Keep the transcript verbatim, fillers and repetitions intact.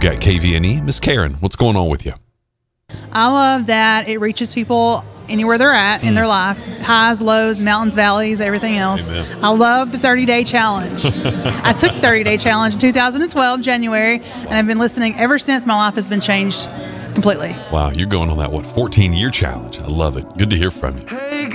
got K V N E. Miss Karen, what's going on with you? I love that it reaches people anywhere they're at in their life, highs, lows, mountains, valleys, everything else. Amen. I love the thirty-day challenge. I took the thirty-day challenge in two thousand twelve, January, and I've been listening ever since. My life has been changed completely. Wow, you're going on that, what, fourteen-year challenge. I love it. Good to hear from you.